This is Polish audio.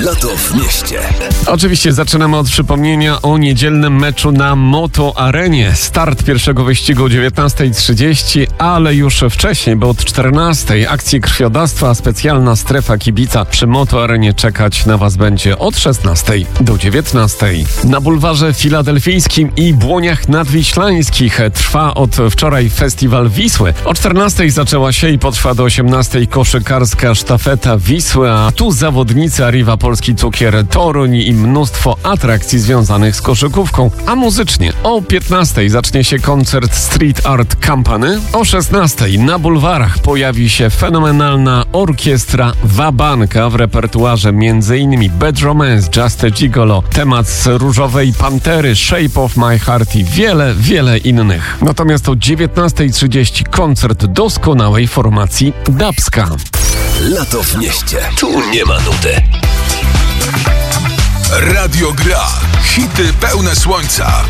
Lato w mieście. Oczywiście zaczynamy od przypomnienia o niedzielnym meczu na Moto Arenie. Start pierwszego wyścigu o 19:30, ale już wcześniej, bo od 14:00 akcje krwiodawstwa, specjalna strefa kibica przy Moto Arenie czekać na Was będzie od 16:00 do 19:00. Na bulwarze filadelfijskim i Błoniach Nadwiślańskich trwa od wczoraj Festiwal Wisły. O 14:00 zaczęła się i potrwa do 18:00 koszykarska sztafeta Wisły, a tu zawodnicy Arriva Polski Cukier Toruń i mnóstwo atrakcji związanych z koszykówką. A muzycznie o 15:00 zacznie się koncert Street Art Company. O 16:00 na bulwarach pojawi się fenomenalna orkiestra Wabanka w repertuarze m.in. Bad Romance, Just a Gigolo, temat z Różowej Pantery, Shape of My Heart i wiele innych. Natomiast o 19:30 koncert doskonałej formacji Dubska. Lato w mieście. Tu nie ma nudy. Radio gra. Hity pełne słońca.